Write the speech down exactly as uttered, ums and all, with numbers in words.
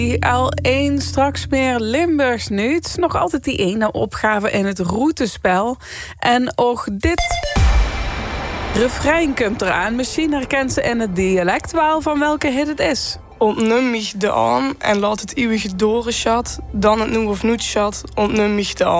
L één, straks meer Limburgs nieuws. Nog altijd die ene opgave in het routespel. En ook dit refrein komt eraan. Misschien herkent ze in het dialect wel van welke hit het is. Ontneem mich de aan en laat het eeuwige doren schat. Dan het nu of niet schat, ontneem mich de aan.